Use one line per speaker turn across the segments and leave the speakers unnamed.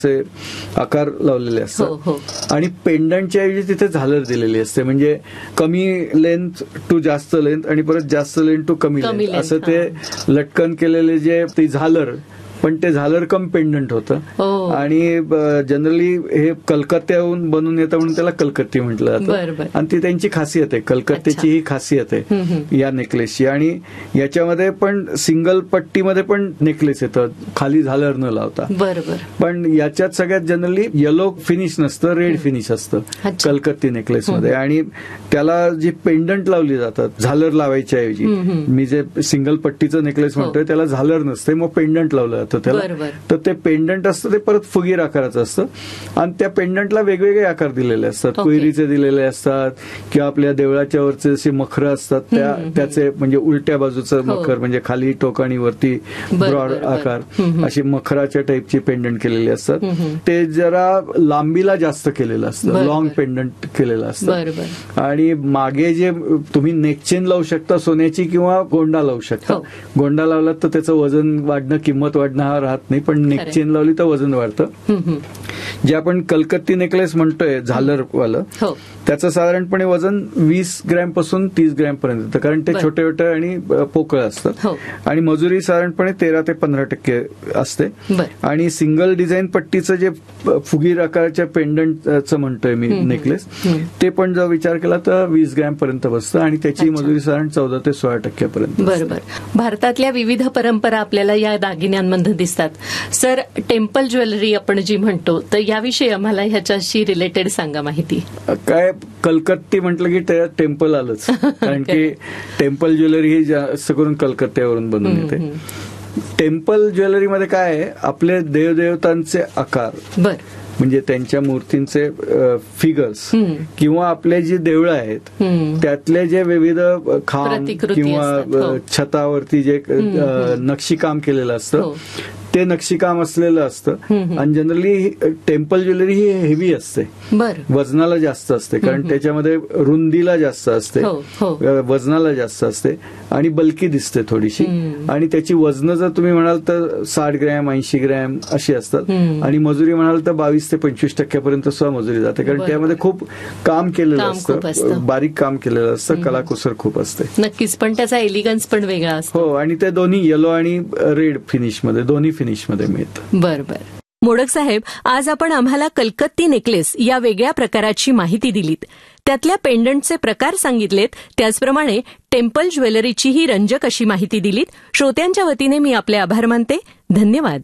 आकार लावलेले असतात आणि पेंडंटच्या ऐवजी तिथे झालर दिलेली असते. म्हणजे कमी लेंथ टू जास्त लेंथ आणि परत जास्त लेंथ टू कमी लेंथ असं ते लटकन केलेले जे ती झालर, पण ते झालर कम पेंडंट होतं. आणि जनरली हे कलकत्त्याहून बनून येतं म्हणून त्याला कलकत्ती म्हटलं जातं. आणि ती त्यांची खासियत आहे, कलकत्त्याची ही खासियत आहे या नेकलेसची. आणि याच्यामध्ये पण सिंगल पट्टीमध्ये पण नेकलेस येतं, खाली झालर न लावता. पण याच्यात सगळ्यात जनरली येलो फिनिश नसतं, रेड फिनिश असतं कलकत्ती नेकलेसमध्ये. आणि त्याला जी पेंडंट लावली जातात झालर लावायच्या ऐवजी, मी जे सिंगल पट्टीचं नेकलेस म्हणतोय त्याला झालर नसते, मग पेंडंट लावलं जातं त्याला. तर ते पेंडंट असतं ते परत फुगीर आकाराचं असतं आणि त्या पेंडंटला वेगवेगळे आकार दिलेले असतात. कोयरीचे दिलेले असतात किंवा आपल्या देवळाच्या वरचे असे मखर असतात त्याचे, म्हणजे उलट्या बाजूचं मखर, म्हणजे खाली टोक आणि वरती ब्रॉड आकार, अशी मखराच्या टाईपची पेंडंट केलेली असतात. ते जरा लांबीला जास्त केलेलं असतं, लॉंग पेंडंट केलेलं असतं. आणि मागे जे तुम्ही नेकचेन लावू शकता सोन्याची किंवा गोंडा लावू शकता. गोंडा लावला तर त्याचं वजन वाढणं, किंमत वाढणं हा राहत नाही, पण नेकचेन लावली तर वजन वाढतं. जे आपण कलकत्ती नेकलेस म्हणतोय झालरवालं, त्याचं साधारणपणे वजन 20 ग्रॅम पासून 30 ग्रॅम पर्यंत येतं, कारण ते छोटे छोटे आणि पोकळ असतात. आणि मजुरी साधारणपणे 13 ते 15% असते. आणि सिंगल डिझाईन पट्टीचं जे फुगीर आकाराच्या पेंडंटचं म्हणतोय मी नेकलेस, ते पण जर विचार केला तर 20 ग्रॅम पर्यंत बसतं आणि त्याची मजुरी साधारण 14 ते 16% पर्यंत.
बरोबर. भारतातल्या विविध परंपरा आपल्याला या दागिन्यांमध्ये दिसतात. सर, टेम्पल ज्वेलरी आपण जी म्हणतो, तर याविषयी आम्हाला ह्याच्याशी रिलेटेड सांगा माहिती.
काय कलकत्ती म्हटलं की त्यात टेम्पल आलंच, कारण की टेम्पल ज्वेलरी ही जास्त करून कलकत्त्यावरून बनून येते. टेम्पल ज्वेलरीमध्ये काय आहे, आपले देवदेवतांचे आकार, म्हणजे त्यांच्या मूर्तींचे फिगर्स किंवा आपले जी देवळं आहेत त्यातले जे विविध खांब किंवा छतावरती जे नक्षीकाम केलेलं असतं ते नक्षीकाम असलेलं असतं. आणि जनरली टेम्पल ज्वेलरी ही हेवी असते, वजनाला जास्त असते, कारण त्याच्यामध्ये रुंदीला जास्त असते, वजनाला जास्त असते आणि बल्की दिसते थोडीशी. आणि त्याची वजनं जर तुम्ही म्हणाल तर 60 ग्रॅम 80 ग्रॅम अशी असतात. आणि मजुरी म्हणाल तर 22 ते 25% पर्यंत सुद्धा मजुरी जाते, कारण त्यामध्ये खूप काम केलेलं असतं, बारीक काम केलेलं असतं, कलाकुसर खूप असते.
नक्कीच, पण त्याचा एलिगन्स पण वेगळा असतो.
हो, आणि ते दोन्ही येलो आणि रेड फिनिशमध्ये, दोन्ही फिनिशमध्ये मिळतं.
बरोबर. मोडक साहेब, आज आपण आम्हाला कलकत्ती नेकलेस या वेगळ्या प्रकाराची माहिती दिलीत, त्यातल्या पेंडंटचे प्रकार सांगितलेत, त्याचप्रमाणे टेम्पल ज्वेलरीचीही रंजक अशी माहिती दिलीत. श्रोत्यांच्या वतीने मी आपले आभार मानते. धन्यवाद.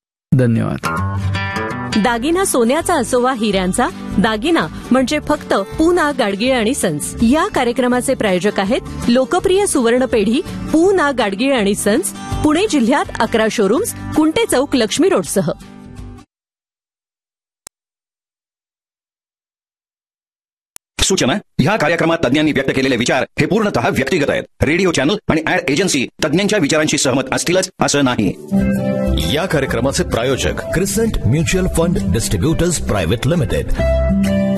धन्यवाद.
दागिना सोन्याचा असो वा हिऱ्यांचा, दागिना म्हणजे फक्त पूना गाडगीळ आणि सन्स. या कार्यक्रमाचे प्रायोजक आहेत लोकप्रिय सुवर्ण पेढी पूना गाडगीळ आणि सन्स, पुणे जिल्ह्यात 11 शोरूम्स, कुंटे चौक, लक्ष्मी रोडसह.
सूचना: ह्या कार्यक्रमात तज्ञांनी व्यक्त केलेले विचार हे पूर्णतः व्यक्तिगत आहेत. रेडिओ चॅनल आणि ऍड एजन्सी तज्ञांच्या विचारांशी सहमत असतीलच असं नाही.
या कार्यक्रमाचे प्रायोजक crescent mutual fund distributors private limited.